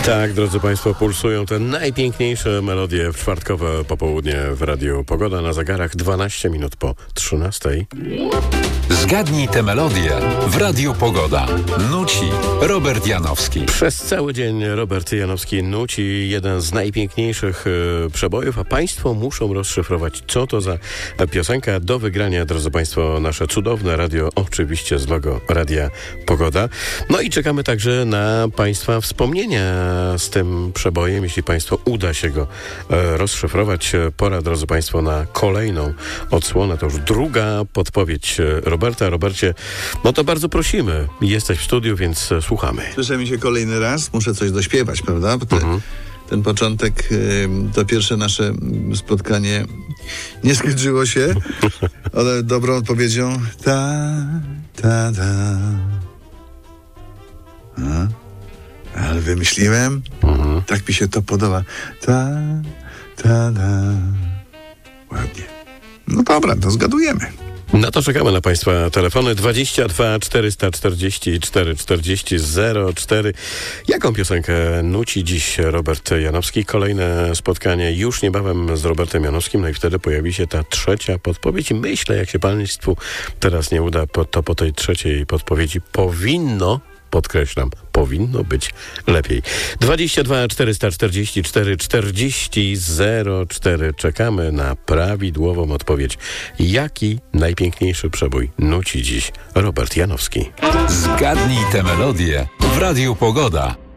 Tak, drodzy Państwo, pulsują te najpiękniejsze melodie w czwartkowe popołudnie w Radiu Pogoda. Na zegarach 12 minut po 13. Zgadnij tę melodię w Radiu Pogoda. Nuci Robert Janowski. Przez cały dzień Robert Janowski nuci jeden z najpiękniejszych przebojów, a Państwo muszą rozszyfrować, co to za piosenka. Do wygrania, drodzy Państwo, nasze cudowne radio, oczywiście z logo Radia Pogoda. No i czekamy także na Państwa wspomnienia z tym przebojem. Jeśli Państwu uda się go rozszyfrować, pora, drodzy Państwo, na kolejną odsłonę. To już druga podpowiedź Roberta. Robercie, no to bardzo prosimy. Jesteś w studiu, więc słuchamy. Słyszę mi się kolejny raz. Muszę coś dośpiewać, prawda? Bo ten początek, to pierwsze nasze spotkanie nie skończyło się, ale dobrą odpowiedzią ta. Ale wymyśliłem. Tak mi się to podoba. Ta. Ładnie. No dobra, to zgadujemy. No to czekamy na Państwa telefony 22 444 40 04. Jaką piosenkę nuci dziś Robert Janowski? Kolejne spotkanie już niebawem z Robertem Janowskim, no i wtedy pojawi się ta trzecia podpowiedź. I myślę, jak się Państwu teraz nie uda, to po tej trzeciej podpowiedzi podkreślam, powinno być lepiej. 22 444 40 04. Czekamy na prawidłową odpowiedź. Jaki najpiękniejszy przebój nuci dziś Robert Janowski? Zgadnij tę melodię w Radiu Pogoda.